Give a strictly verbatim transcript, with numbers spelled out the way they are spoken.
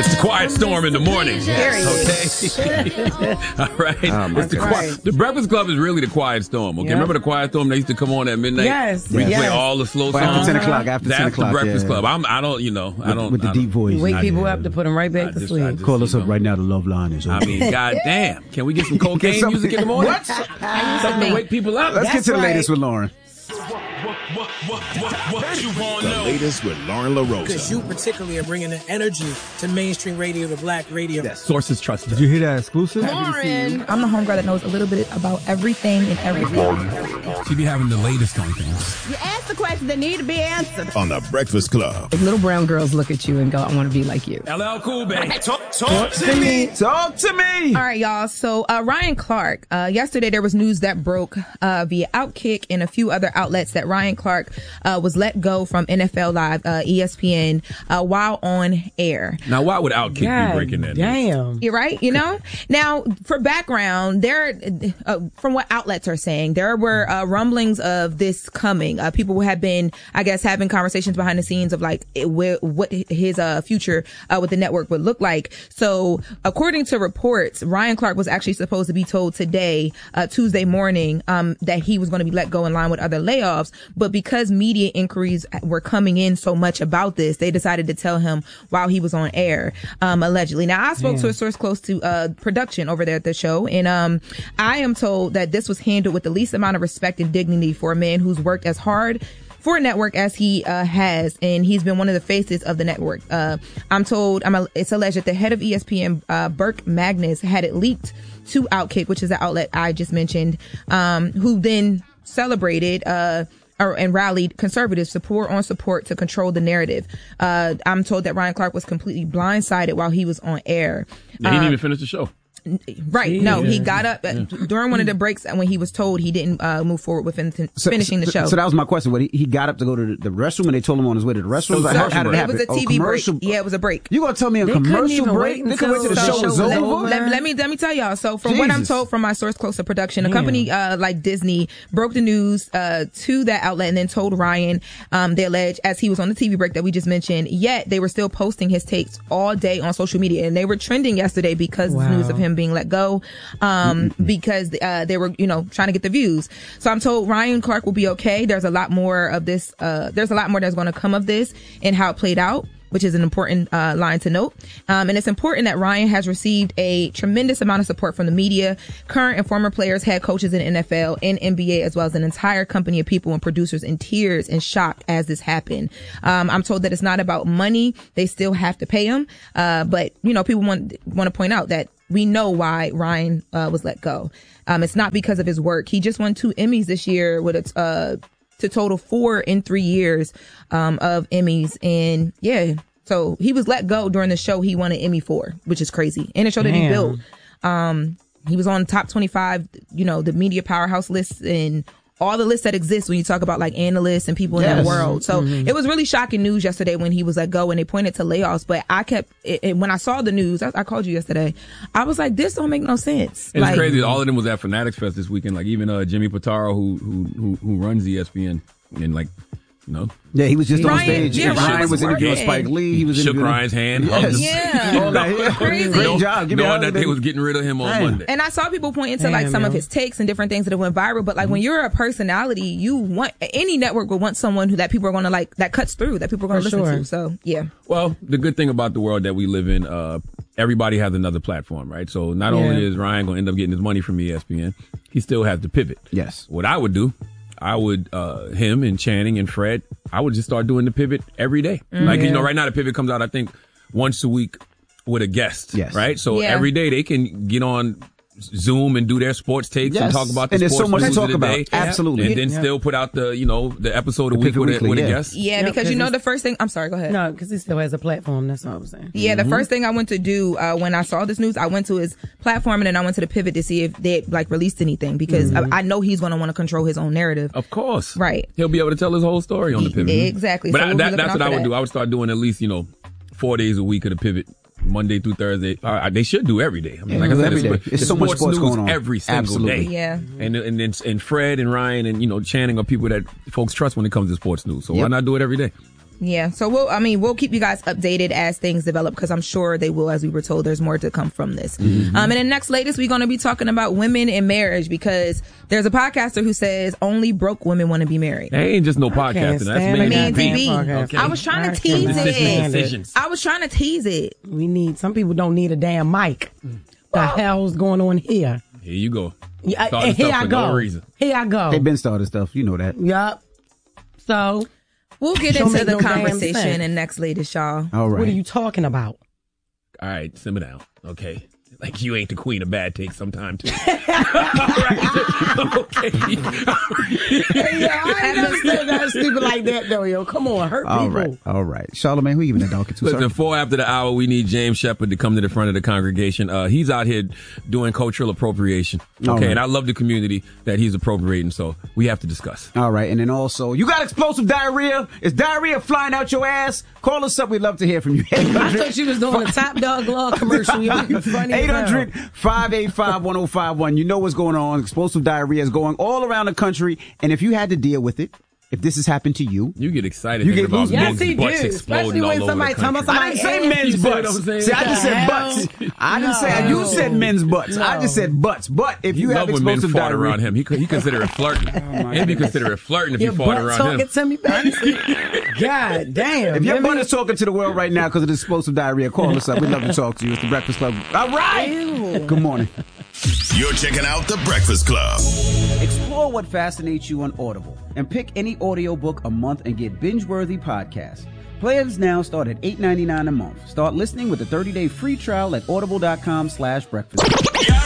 It's the quiet storm in the morning. Yes. Okay. All right. Oh, it's the, quiet, the Breakfast Club is really the quiet storm. Okay. Yep. Remember the quiet storm? They used to come on at midnight. Yes. We yes. play all the slow songs. After ten o'clock. After That's ten o'clock. the Breakfast yeah. Club. I'm, I don't. You know. I don't. With, with the I don't, deep voice. Wake I, people yeah. up to put them right back I to just, sleep. Call us up know. right now. The love line is open. I mean, goddamn. Can we get some cocaine some, music in the morning? What? Something to wake people up. Let's That's get to the right. latest with Lauren. What, what, what, what, what you want to know? The latest with Lauren LaRosa. Because you particularly are bringing the energy to mainstream radio, to black radio. Yes. Sources trusted. Did you hear that exclusive? Lauren. I'm the homegirl that knows a little bit about everything and everything. She be having the latest on things. You ask the questions that need to be answered. On the Breakfast Club. Little brown girls look at you and go, I want to be like you. L L Cool Bay. Talk, talk to me. Talk to me. All right, y'all. So uh, Ryan Clark, uh, yesterday there was news that broke uh, via Outkick and a few other outlets that Ryan Clark uh, was let go from N F L Live, uh, E S P N, uh, while on air. Now, why would Outkick God be breaking that? Damn. You're right, you know? Now, for background, there, uh, from what outlets are saying, there were uh, rumblings of this coming. Uh, people have been, I guess, having conversations behind the scenes of like it, where, what his uh, future uh, with the network would look like. So, according to reports, Ryan Clark was actually supposed to be told today, uh, Tuesday morning, um, that he was going to be let go in line with other layoffs. But because media inquiries were coming in so much about this, they decided to tell him while he was on air, um, allegedly. Now, I spoke Damn. to a source close to uh, production over there at the show, and um, I am told that this was handled with the least amount of respect and dignity for a man who's worked as hard for a network as he uh, has, and he's been one of the faces of the network. Uh, I'm told, I'm a, it's alleged that the head of E S P N, uh, Burke Magnus, had it leaked to Outkick, which is the outlet I just mentioned, um, who then celebrated uh, or, and rallied conservative support on support to control the narrative. Uh, I'm told that Ryan Clark was completely blindsided while he was on air. They didn't Uh, even finish the show. Right. Yeah. No, he got up at, during one of the breaks when he was told he didn't uh, move forward with fin- So- finishing the so- show. So that was my question. What, he, he got up to go to the, the restroom and they told him on his way to the restroom? So Like, how, how did it it happen? was a Oh, T V break. commercial- Yeah, it was a break. You gonna tell me a They couldn't commercial even break? wait They could wait till the until show the was show was over? over. Let, let me let me tell y'all. So from what I'm Jesus. told from my source close to production, a Damn. company uh, like Disney broke the news uh, to that outlet and then told Ryan, um, they allege, as he was on the T V break that we just mentioned, yet they were still posting his takes all day on social media, and they were trending yesterday because Wow. of the news of him being let go, um, because uh, they were, you know, trying to get the views. So I'm told Ryan Clark will be okay. There's a lot more of this. Uh, there's a lot more that's going to come of this and how it played out, which is an important uh, line to note. Um, and it's important that Ryan has received a tremendous amount of support from the media, current and former players, head coaches in the N F L and N B A, as well as an entire company of people and producers in tears and shock as this happened. Um, I'm told that it's not about money. They still have to pay him. Uh, but, you know, people want, want to point out that we know why Ryan uh, was let go. Um, it's not because of his work. He just won two Emmys this year with a, uh, to total four in three years um, of Emmys. And yeah, so he was let go during the show he won an Emmy for, which is crazy. And the show that he Damn. built. Um, he was on top twenty-five, you know, the media powerhouse lists and all the lists that exist when you talk about like analysts and people in that Yes. world. So Mm-hmm. it was really shocking news yesterday when he was let go and they pointed to layoffs. But I kept, it, it, when I saw the news, I, I called you yesterday. I was like, this don't make no sense. It's like, crazy. All of them was at Fanatics Fest this weekend. Like even uh, Jimmy Pitaro, who who who, who runs E S P N, and like you know, Yeah, he was just on Ryan- stage. yeah, and Ryan Ryan was was interviewing working. Spike Lee. He was shook interviewing- Ryan's hand. Yes. hugged him. Yeah. All that. Yeah. Crazy. Great job. Give me knowing a that they was getting rid of him on Damn. Monday. And I saw people pointing to like Damn, some of yo. his takes and different things that went viral. But like when you're a personality, you want any network will want someone who that people are going to like that cuts through that people are going to For listen sure. to. So yeah, Well, the good thing about the world that we live in, uh, everybody has another platform, right? So not Yeah. only is Ryan going to end up getting his money from E S P N, he still has to pivot. Yes. What I would do, I would, uh, him and Channing and Fred, I would just start doing the pivot every day. Like, you know, right now the pivot comes out, I think, once a week with a guest. Yes. Right? So Yeah. every day they can get on Zoom and do their sports takes and Yes. talk about the And there's so sports much to news talk of the about. day. Absolutely. And then Yeah. still put out the, you know, the episode a The week Pivot with, a, Weekly, with a yeah. guest. yeah, Yeah, because you know it's- the first thing. I'm sorry. Go ahead. No, because he still has a platform. That's all I'm saying. Yeah, Mm-hmm. the first thing I went to do uh, when I saw this news, I went to his platform and then I went to the Pivot to see if they like released anything because Mm-hmm. I, I know he's going to want to control his own narrative. Of course. Right. He'll be able to tell his whole story on the pivot. Exactly. But So I, we'll be that, looking that's out what I for would that. do. I would start doing at least, you know, four days a week of the pivot, Monday through Thursday. Uh, they should do every day. I mean, like I said, every it's, day. it's It's so much sports news going on. every single Absolutely. day. Yeah. And and then and Fred and Ryan and you know Channing are people that folks trust when it comes to sports news. So why Yep. not do it every day? Yeah, so we'll, I mean, we'll keep you guys updated as things develop because I'm sure they will, as we were told, there's more to come from this. Mm-hmm. Um, and then next latest, we're going to be talking about women in marriage because there's a podcaster who says only broke women want to be married. That ain't just no podcasting. That's Me me. and T V. Okay. I was trying I to tease can't it. stand Decisions. I was trying to tease it. We need, some people don't need a damn mic. The hell's going on here? Here you go. Yeah, Starting and here stuff I for go. no reason. Here I go. They've been started stuff. You know that. Yup. So, We'll get Don't into make the no damn conversation sense. and next latest, y'all. All right. what are you talking about? All right, simmer down. Okay. Like you ain't the queen of bad takes sometime too. All right. Okay. Yeah, I never said that stupid like that though, yo. Come on, hurt All people. right. All right. Charlamagne, who you giving that donkey to, Listen, sir? four after the hour, we need James Shepard to come to the front of the congregation. Uh, he's out here doing cultural appropriation. Okay, All right. and I love the community that he's appropriating, so we have to discuss. All right. And then also, you got explosive diarrhea? Is diarrhea flying out your ass? Call us up. We'd love to hear from you. I thought you was doing a Top Dog Law commercial. You funny as eight hell. hundred, five eight five, one oh five one. You know what's going on. Explosive diarrhea is going all around the country. And if you had to deal with it, if this has happened to you, You get excited You thinking get about goosebumps. Yes, men's he butts do. exploding Especially all when over somebody the tell me country. I didn't say Hey, men's you see what butts. I'm saying? See, I just said Hell. butts. I didn't say, you said men's butts. I just said butts. But if you He have love when men explosive fought diarrhea. around him. He he consider it flirting. He'd be considered flirting if Your you fought butt around talking him. to me, baby. God damn. If your Let butt me- is talking to the world right now because of the explosive diarrhea, call us up. We'd love to talk to you. It's the Breakfast Club. All right. Ew. Good morning. You're checking out The Breakfast Club. Explore what fascinates you on Audible and pick any audiobook a month and get binge-worthy podcasts. Plans now start at eight ninety-nine a month. Start listening with a thirty-day free trial at audible.com slash breakfast.